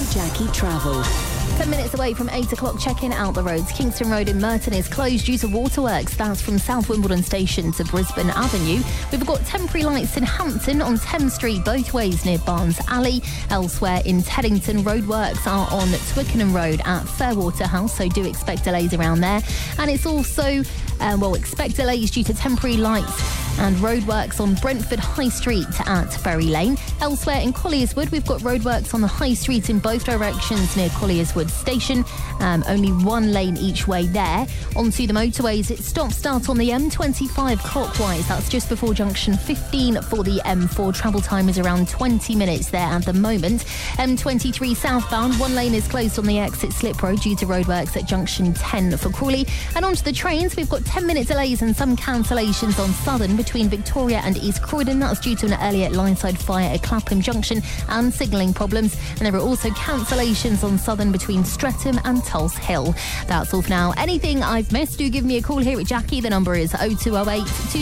Jackie Travel. 10 minutes away from 8 o'clock, checking out the roads. Kingston Road in Merton is closed due to waterworks. That's from South Wimbledon Station to Brisbane Avenue. We've got temporary lights in Hampton on Thames Street, both ways near Barnes Alley. Elsewhere in Teddington, roadworks are on Twickenham Road at Fairwater House, so do expect delays around there. And it's also, expect delays due to temporary lights and roadworks on Brentford High Street at Ferry Lane. Elsewhere in Collierswood, we've got roadworks on the High Street in both directions near Collierswood Station. Only one lane each way there. Onto the motorways, it's stop-start on the M25 clockwise. That's just before junction 15 for the M4. Travel time is around 20 minutes there at the moment. M23 southbound, one lane is closed on the exit Slip Road due to roadworks at junction 10 for Crawley. And onto the trains, we've got 10-minute delays and some cancellations on Southern between Victoria and East Croydon. That's due to an earlier lineside fire at Clapham Junction and signalling problems. And there are also cancellations on Southern between Streatham and Tulse Hill. That's all for now. Anything I've missed, do give me a call here at Jackie. The number is 0208